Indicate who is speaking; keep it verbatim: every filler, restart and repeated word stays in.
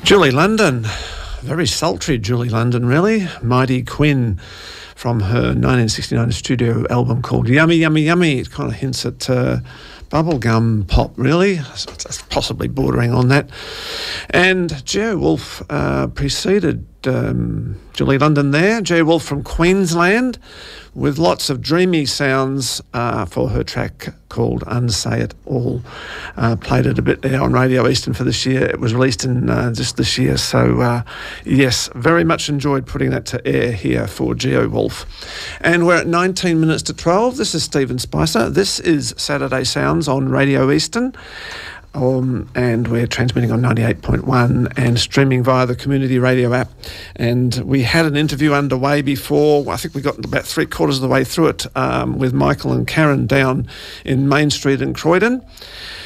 Speaker 1: Julie London, very sultry Julie London, really. Mighty Quinn from her nineteen sixty-nine studio album called Yummy, Yummy, Yummy. It kind of hints at uh, bubblegum pop, really. It's possibly bordering on that. And Geo Wolf uh, preceded um, Julie London there. Geo Wolf from Queensland, with lots of dreamy sounds uh, for her track called Unsay It All. Uh, played it a bit there on Radio Eastern for this year. It was released in uh, just this year. So, uh, yes, very much enjoyed putting that to air here for Geo Wolf. And we're at nineteen minutes to twelve. This is Stephen Spicer. This is Saturday Sounds on Radio Eastern. Um, and we're transmitting on ninety-eight point one and streaming via the Community Radio app. And we had an interview underway before. I think we got about three quarters of the way through it um, with Michael and Karen down in Main Street in Croydon.